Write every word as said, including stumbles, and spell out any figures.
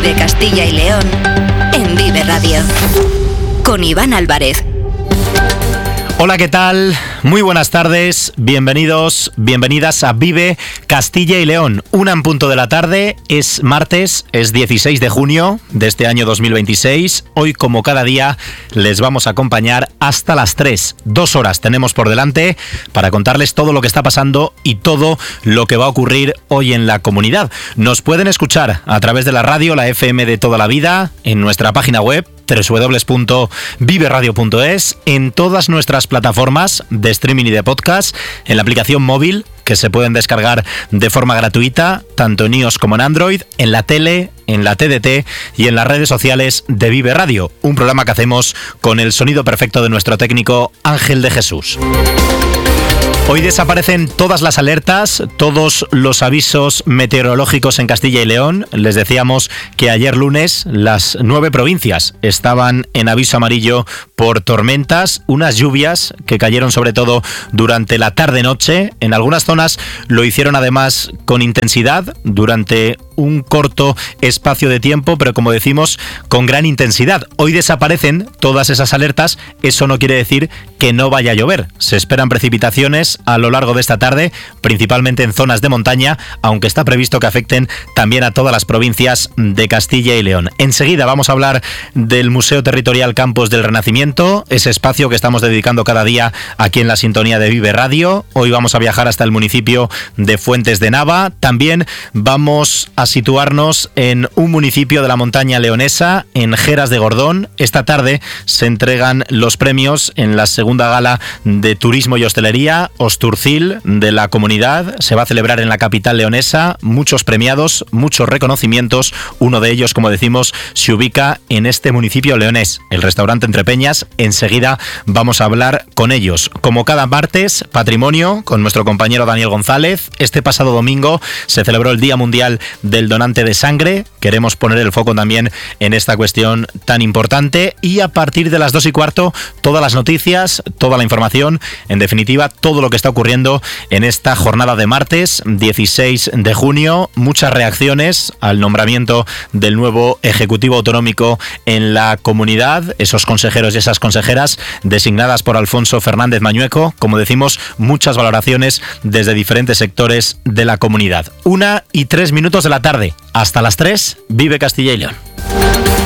Vive Castilla y León en Vive Radio. Con Iván Álvarez. Hola, ¿qué tal? Muy buenas tardes, bienvenidos, bienvenidas a Vive Castilla y León. Una en punto de la tarde, es martes, es dieciséis de junio de este año dos mil veintiséis. Hoy, como cada día, les vamos a acompañar hasta las tres. Dos horas tenemos por delante para contarles todo lo que está pasando y todo lo que va a ocurrir hoy en la comunidad. Nos pueden escuchar a través de la radio, la F M de toda la vida, en nuestra página web, doble u doble u doble u punto vive radio punto es, en todas nuestras plataformas de streaming y de podcast, en la aplicación móvil que se pueden descargar de forma gratuita, tanto en iOS como en Android, en la tele, en la T D T y en las redes sociales de Vive Radio, un programa que hacemos con el sonido perfecto de nuestro técnico Ángel de Jesús. Hoy desaparecen todas las alertas, todos los avisos meteorológicos en Castilla y León. Les decíamos que ayer lunes las nueve provincias estaban en aviso amarillo por tormentas, unas lluvias que cayeron sobre todo durante la tarde-noche. En algunas zonas lo hicieron además con intensidad durante un corto espacio de tiempo, pero como decimos, con gran intensidad. Hoy desaparecen todas esas alertas, eso no quiere decir que no vaya a llover. Se esperan precipitaciones a lo largo de esta tarde, principalmente en zonas de montaña, aunque está previsto que afecten también a todas las provincias de Castilla y León. Enseguida vamos a hablar del Museo Territorial Campos del Renacimiento, ese espacio que estamos dedicando cada día aquí en la sintonía de Vive Radio. Hoy vamos a viajar hasta el municipio de Fuentes de Nava. También vamos a situarnos en un municipio de la montaña leonesa, en Jeras de Gordón. Esta tarde se entregan los premios en la segunda gala de Turismo y Hostelería Osturcil de la comunidad. Se va a celebrar en la capital leonesa. Muchos premiados, muchos reconocimientos. Uno de ellos, como decimos, se ubica en este municipio leonés, el restaurante Entre Peñas. Enseguida vamos a hablar con ellos. Como cada martes, patrimonio con nuestro compañero Daniel González. Este pasado domingo se celebró el Día Mundial del Donante de Sangre. Queremos poner el foco también en esta cuestión tan importante. Y a partir de las dos y cuarto, todas las noticias, toda la información, en definitiva, todo lo que está ocurriendo en esta jornada de martes dieciséis de junio. Muchas reacciones al nombramiento del nuevo Ejecutivo Autonómico en la comunidad, esos consejeros y esas consejeras designadas por Alfonso Fernández Mañueco. Como decimos, muchas valoraciones desde diferentes sectores de la comunidad. Una y tres minutos de la tarde. Hasta las tres, Vive Castilla y León.